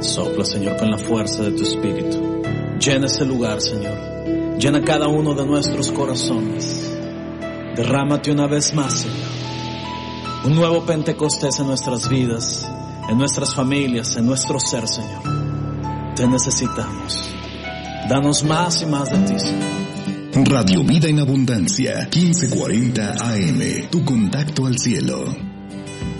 Sopla, Señor, con la fuerza de tu Espíritu. Llena ese lugar, Señor. Llena cada uno de nuestros corazones. Derrámate una vez más, Señor. Un nuevo Pentecostés en nuestras vidas, en nuestras familias, en nuestro ser, Señor. Te necesitamos. Danos más y más de ti, Señor. Radio Vida en Abundancia, 1540 AM. Tu contacto al cielo.